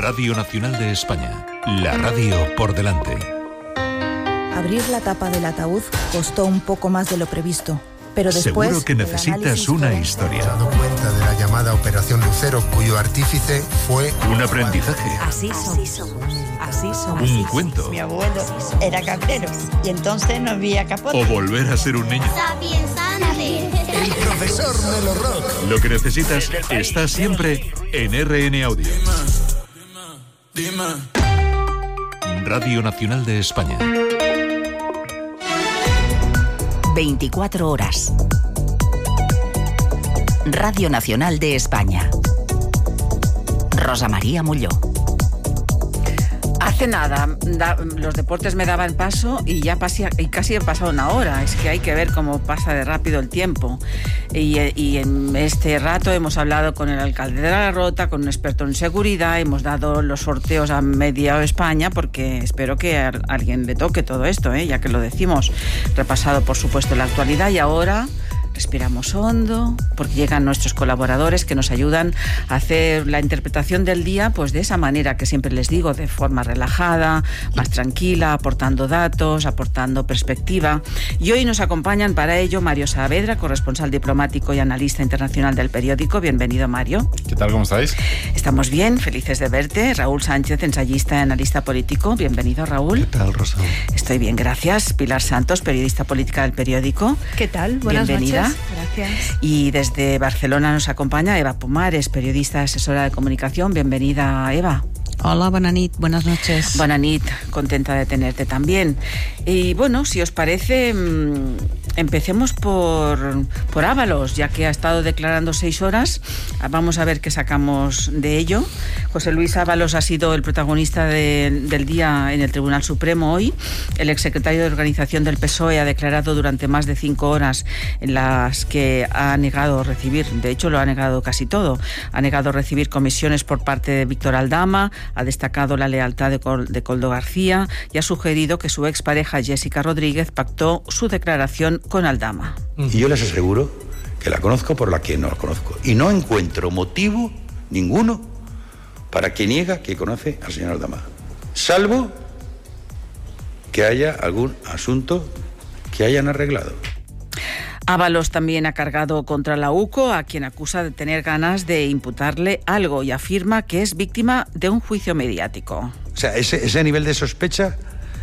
Radio Nacional de España, la radio por delante. Abrir la tapa del ataúd costó un poco más de lo previsto, pero después... Seguro que necesitas una historia. Me he dado cuenta de la llamada Operación Lucero, cuyo artífice fue... Un aprendizaje. Así somos. Así somos. Un cuento. Mi abuelo era cabrero y entonces no había capote. O volver a ser un niño. El profesor Melo Rock. Lo que necesitas está siempre en RN Audio. Radio Nacional de España. 24 horas. Radio Nacional de España. Rosa María Molló. Hace nada, los deportes me daban paso y ya casi ha pasado una hora. Es que hay que ver cómo pasa de rápido el tiempo. Y en este rato hemos hablado con el alcalde de La Rota, con un experto en seguridad, hemos dado los sorteos a media España, porque espero que a alguien le toque todo esto, ya que lo decimos. Repasado, por supuesto, la actualidad y ahora... Respiramos hondo, porque llegan nuestros colaboradores que nos ayudan a hacer la interpretación del día, pues de esa manera que siempre les digo, de forma relajada, más tranquila, aportando datos, aportando perspectiva. Y hoy nos acompañan para ello Mario Saavedra, corresponsal diplomático y analista internacional del periódico. Bienvenido, Mario. ¿Qué tal? ¿Cómo estáis? Estamos bien, felices de verte. Raúl Sánchez, ensayista y analista político. Bienvenido, Raúl. ¿Qué tal, Rosa? Estoy bien, gracias. Pilar Santos, periodista política del periódico. ¿Qué tal? Buenas Bienvenida. noches. Gracias. Y desde Barcelona nos acompaña Eva Pomares, periodista asesora de comunicación. Bienvenida, Eva. Hola, buenas noches. Buenas noches, contenta de tenerte también. Y bueno, si os parece, empecemos por Ábalos, ya que ha estado declarando 6 horas. Vamos a ver qué sacamos de ello. José Luis Ábalos ha sido el protagonista del día en el Tribunal Supremo hoy. El exsecretario de Organización del PSOE ha declarado durante más de 5 horas en las que ha negado recibir, de hecho lo ha negado casi todo, ha negado recibir comisiones por parte de Víctor Aldama, ha destacado la lealtad de Koldo García y ha sugerido que su expareja Jessica Rodríguez pactó su declaración con Aldama. Y yo les aseguro que la conozco por la que no la conozco. Y no encuentro motivo ninguno para que niega que conoce al señor Aldama. Salvo que haya algún asunto que hayan arreglado. Ábalos también ha cargado contra la UCO, a quien acusa de tener ganas de imputarle algo y afirma que es víctima de un juicio mediático. O sea, ese nivel de sospecha,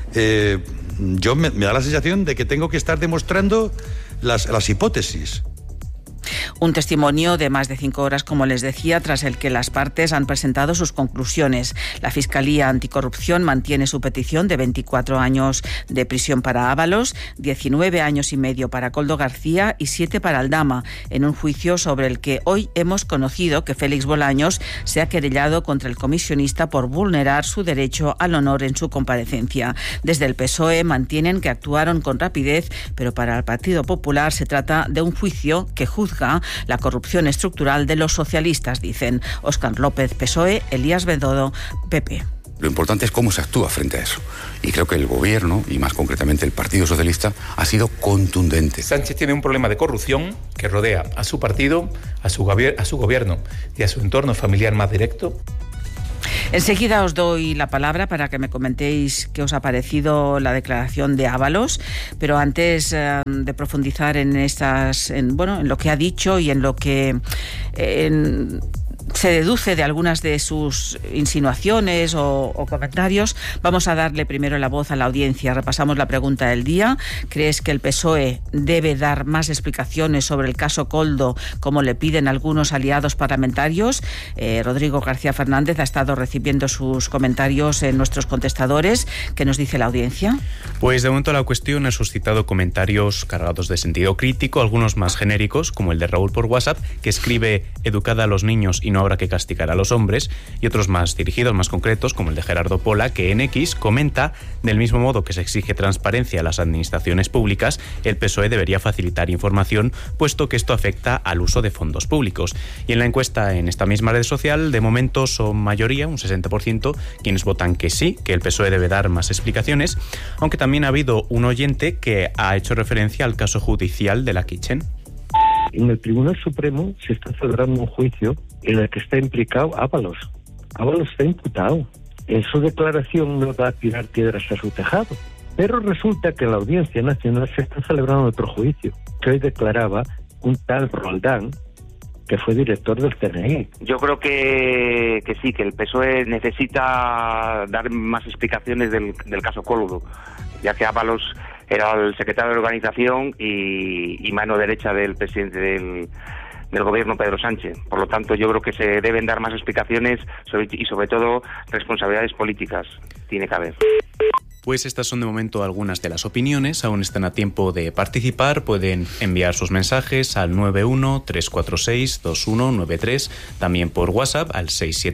yo me da la sensación de que tengo que estar demostrando las hipótesis. Un testimonio de más de 5 horas, como les decía, tras el que las partes han presentado sus conclusiones. La Fiscalía Anticorrupción mantiene su petición de 24 años de prisión para Ábalos, 19 años y medio para Koldo García y 7 para Aldama, en un juicio sobre el que hoy hemos conocido que Félix Bolaños se ha querellado contra el comisionista por vulnerar su derecho al honor en su comparecencia. Desde el PSOE mantienen que actuaron con rapidez, pero para el Partido Popular se trata de un juicio que juzga la corrupción estructural de los socialistas, dicen Óscar López, PSOE, Elías Bendodo, PP. Lo importante es cómo se actúa frente a eso. Y creo que el gobierno, y más concretamente el Partido Socialista, ha sido contundente. Sánchez tiene un problema de corrupción que rodea a su partido, a su gobierno y a su entorno familiar más directo. Enseguida os doy la palabra para que me comentéis qué os ha parecido la declaración de Ábalos, pero antes de profundizar en lo que ha dicho y en lo que se deduce de algunas de sus insinuaciones o comentarios, vamos a darle primero la voz a la audiencia. Repasamos la pregunta del día. ¿Crees que el PSOE debe dar más explicaciones sobre el caso Koldo, como le piden algunos aliados parlamentarios? Rodrigo García Fernández ha estado recibiendo sus comentarios en nuestros contestadores. ¿Qué nos dice la audiencia? Pues de momento la cuestión ha suscitado comentarios cargados de sentido crítico, algunos más genéricos, como el de Raúl por WhatsApp, que escribe: educada a los niños y no habrá que castigar a los hombres, y otros más dirigidos, más concretos, como el de Gerardo Pola, que en X comenta: del mismo modo que se exige transparencia a las administraciones públicas, el PSOE debería facilitar información, puesto que esto afecta al uso de fondos públicos. Y en la encuesta en esta misma red social, de momento son mayoría, un 60%, quienes votan que sí, que el PSOE debe dar más explicaciones, aunque también ha habido un oyente que ha hecho referencia al caso judicial de la Kitchen. En el Tribunal Supremo se está celebrando un juicio en el que está implicado Ábalos. Ábalos está imputado. En su declaración no va a tirar piedras a su tejado. Pero resulta que en la Audiencia Nacional se está celebrando otro juicio, que hoy declaraba un tal Roldán, que fue director del CNI. Yo creo que sí, que el PSOE necesita dar más explicaciones del caso Cóludo, ya que Ábalos era el secretario de organización y mano derecha del presidente del gobierno, Pedro Sánchez. Por lo tanto, yo creo que se deben dar más explicaciones y sobre todo responsabilidades políticas. Tiene que haber. Pues estas son de momento algunas de las opiniones. Aún están a tiempo de participar. Pueden enviar sus mensajes al 91-346-2193, también por WhatsApp al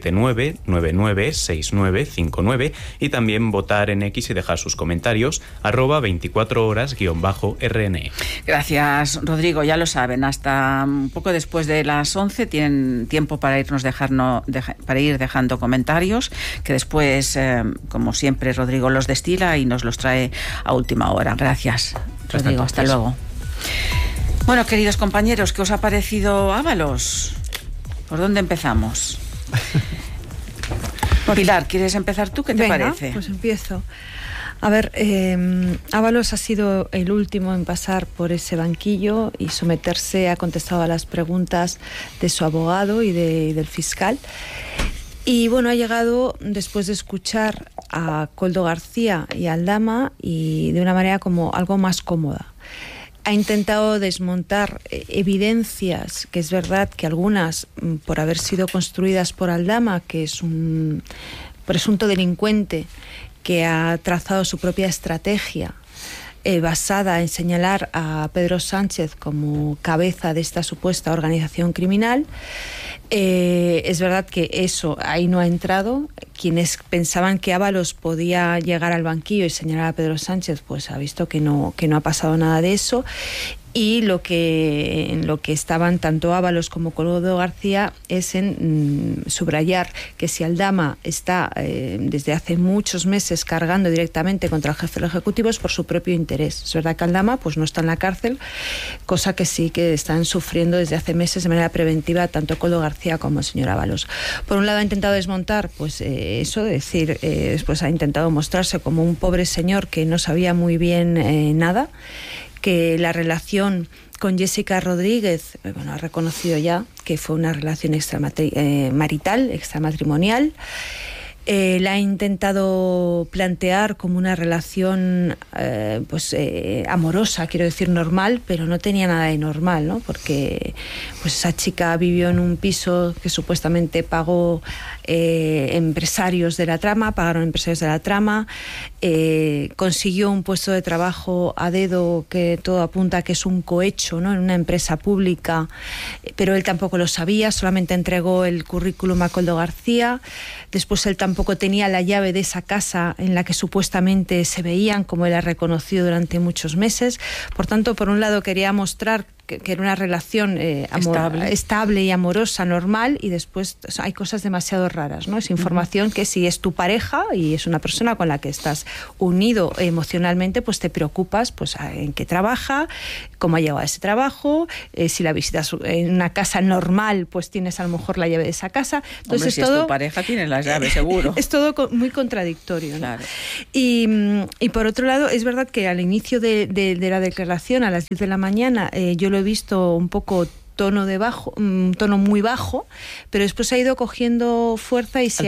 679-996959 y también votar en X y dejar sus comentarios @24horas_RNE. Gracias, Rodrigo. Ya lo saben, hasta un poco después de las 11 tienen tiempo para ir dejando comentarios, que después, como siempre, Rodrigo los destila y nos los trae a última hora. Gracias, Rodrigo. Hasta luego. Bueno, queridos compañeros, ¿qué os ha parecido Ábalos? ¿Por dónde empezamos? Pilar, ¿quieres empezar tú? ¿Qué te parece? Pues empiezo. A ver, Ábalos ha sido el último en pasar por ese banquillo y someterse a contestar a las preguntas de su abogado y del fiscal. Y bueno, ha llegado después de escuchar a Koldo García y a Aldama y de una manera como algo más cómoda. Ha intentado desmontar evidencias, que es verdad que algunas, por haber sido construidas por Aldama, que es un presunto delincuente que ha trazado su propia estrategia basada en señalar a Pedro Sánchez como cabeza de esta supuesta organización criminal. Es verdad que eso ahí no ha entrado. Quienes pensaban que Ábalos podía llegar al banquillo y señalar a Pedro Sánchez, pues ha visto que no ha pasado nada de eso. Y en lo que estaban tanto Ábalos como Koldo García es en subrayar que si Aldama está desde hace muchos meses cargando directamente contra el jefe del Ejecutivo es por su propio interés. Es verdad que Aldama pues no está en la cárcel, cosa que sí que están sufriendo desde hace meses de manera preventiva tanto Koldo García como el señor Ábalos. Por un lado ha intentado desmontar pues eso, decir, después ha intentado mostrarse como un pobre señor que no sabía muy bien nada, que la relación con Jessica Rodríguez, ha reconocido ya que fue una relación extramatrimonial. La ha intentado plantear como una relación amorosa, quiero decir normal, pero no tenía nada de normal, ¿no? Porque pues esa chica vivió en un piso que supuestamente pagaron empresarios de la trama, consiguió un puesto de trabajo a dedo que todo apunta a que es un cohecho, ¿no? En una empresa pública, pero él tampoco lo sabía, solamente entregó el currículum a Koldo García. Después él tampoco tenía la llave de esa casa en la que supuestamente se veían, como él ha reconocido durante muchos meses. Por tanto, por un lado quería mostrar que era una relación estable y amorosa, normal, y después hay cosas demasiado raras, ¿no? Es información que si es tu pareja y es una persona con la que estás unido emocionalmente, pues te preocupas pues en qué trabaja, cómo ha llegado a ese trabajo, si la visitas en una casa normal, pues tienes a lo mejor la llave de esa casa. Entonces, hombre, si es tu pareja, tienes la llave, seguro. Es todo muy contradictorio, ¿no? Claro. Y por otro lado, es verdad que al inicio de la declaración, a las 10 de la mañana, yo lo he visto un poco un tono muy bajo, pero después ha ido cogiendo fuerza y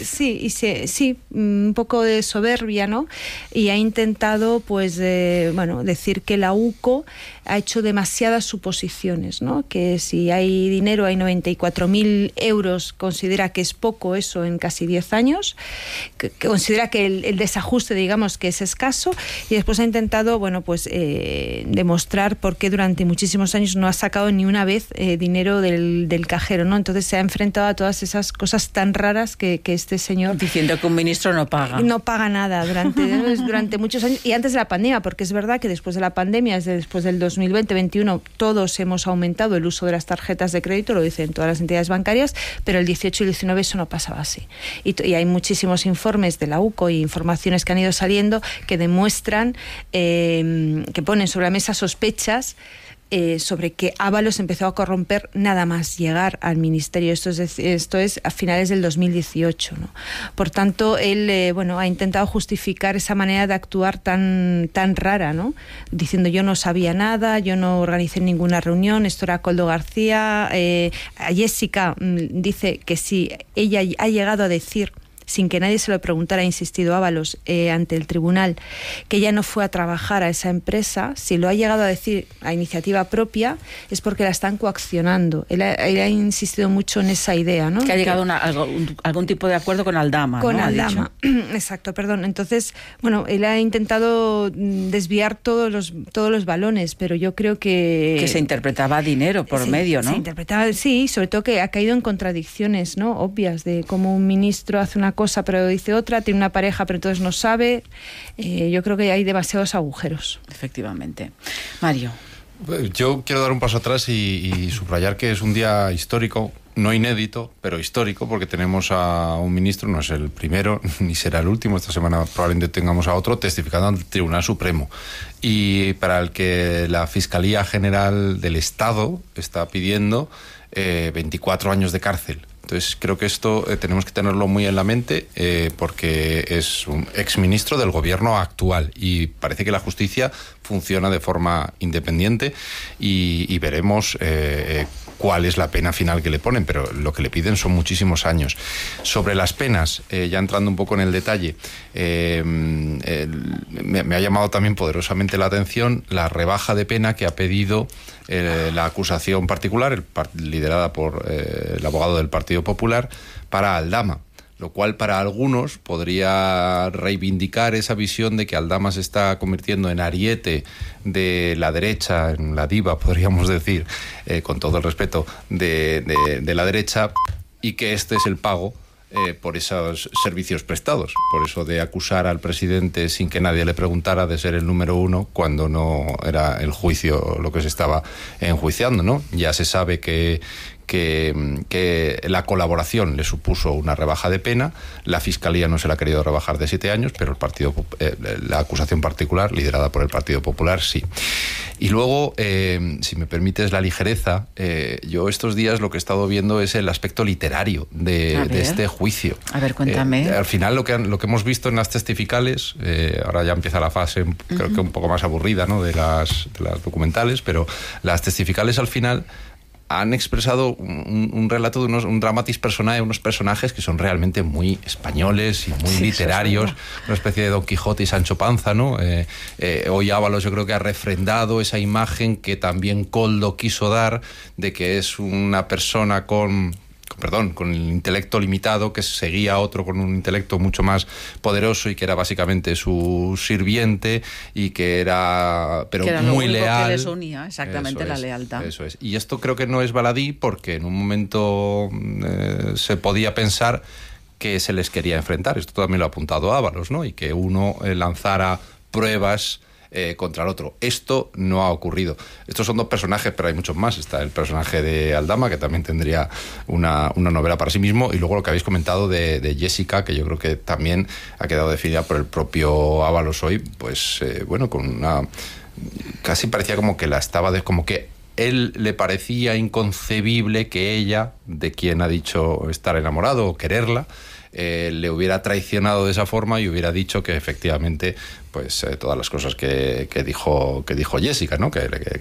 un poco de soberbia, ¿no? Y ha intentado pues decir que la UCO ha hecho demasiadas suposiciones, ¿no? Que si hay dinero, hay 94.000 euros, considera que es poco eso en casi 10 años, que considera que el desajuste, digamos, que es escaso, y después ha intentado demostrar por qué durante muchísimos años no ha sacado ni una vez dinero del cajero, ¿no? Entonces se ha enfrentado a todas esas cosas tan raras que este señor... Diciendo que un ministro no paga. No paga nada durante muchos años, y antes de la pandemia, porque es verdad que después de la pandemia, después del 2020-21, todos hemos aumentado el uso de las tarjetas de crédito, lo dicen todas las entidades bancarias, pero el 18 y el 19 eso no pasaba así. Y hay muchísimos informes de la UCO y informaciones que han ido saliendo que demuestran, que ponen sobre la mesa sospechas sobre que Ábalos empezó a corromper nada más llegar al ministerio. Esto es a finales del 2018, ¿no? Por tanto, él ha intentado justificar esa manera de actuar tan rara, ¿no? Diciendo yo no sabía nada, yo no organicé ninguna reunión, esto era Koldo García. A Jessica dice que si ella ha llegado a decir, sin que nadie se lo preguntara, ha insistido Ábalos ante el tribunal, que ella no fue a trabajar a esa empresa. Si lo ha llegado a decir a iniciativa propia, es porque la están coaccionando. Él ha insistido mucho en esa idea, ¿no? Que ha llegado a algún tipo de acuerdo con Aldama. Con ¿no? Aldama, exacto, perdón. Entonces, él ha intentado desviar todos los balones, pero yo creo que se interpretaba dinero por medio, ¿no? Se interpretaba, sí, sobre todo que ha caído en contradicciones, ¿no? Obvias, de cómo un ministro hace una cosa pero dice otra, tiene una pareja pero entonces no sabe. Yo creo que hay demasiados agujeros. Efectivamente. Mario. Yo quiero dar un paso atrás y subrayar que es un día histórico, no inédito, pero histórico, porque tenemos a un ministro, no es el primero ni será el último, esta semana probablemente tengamos a otro, testificando ante el Tribunal Supremo, y para el que la Fiscalía General del Estado está pidiendo 24 años de cárcel. Entonces creo que esto tenemos que tenerlo muy en la mente, porque es un exministro del gobierno actual y parece que la justicia funciona de forma independiente y veremos cuál es la pena final que le ponen, pero lo que le piden son muchísimos años. Sobre las penas, ya entrando un poco en el detalle, me ha llamado también poderosamente la atención la rebaja de pena que ha pedido la acusación particular, liderada por el abogado del Partido Popular, para Aldama, lo cual para algunos podría reivindicar esa visión de que Aldama se está convirtiendo en ariete de la derecha, en la diva, podríamos decir, con todo el respeto, de la derecha, y que este es el pago por esos servicios prestados. Por eso de acusar al presidente sin que nadie le preguntara de ser el número uno cuando no era el juicio lo que se estaba enjuiciando, ¿no? Ya se sabe que la colaboración le supuso una rebaja de pena. La Fiscalía no se la ha querido rebajar de 7 años, pero la acusación particular, liderada por el Partido Popular, sí. Y luego, si me permites la ligereza, yo estos días lo que he estado viendo es el aspecto literario de este juicio. A ver, cuéntame. Al final lo que hemos visto en las testificales, ahora ya empieza la fase creo que un poco más aburrida, ¿no?, de las documentales, pero las testificales al final han expresado un relato de un dramatis personae, unos personajes que son realmente muy españoles y muy literarios, una especie de Don Quijote y Sancho Panza, ¿no? Hoy Ábalos yo creo que ha refrendado esa imagen que también Koldo quiso dar de que es una persona con el intelecto limitado, que seguía a otro con un intelecto mucho más poderoso y que era básicamente su sirviente y que era muy leal. Que les unía, exactamente, la lealtad. Eso es. Y esto creo que no es baladí, porque en un momento se podía pensar que se les quería enfrentar. Esto también lo ha apuntado Ábalos, ¿no? Y que uno lanzara pruebas contra el otro. Esto no ha ocurrido. Estos son dos personajes, pero hay muchos más. Está el personaje de Aldama, que también tendría una novela para sí mismo, y luego lo que habéis comentado de Jessica, que yo creo que también ha quedado definida por el propio Ábalos hoy, pues con una... casi parecía como que como que él le parecía inconcebible que ella, de quien ha dicho estar enamorado o quererla, le hubiera traicionado de esa forma y hubiera dicho que efectivamente pues todas las cosas que dijo Jessica, ¿no? Que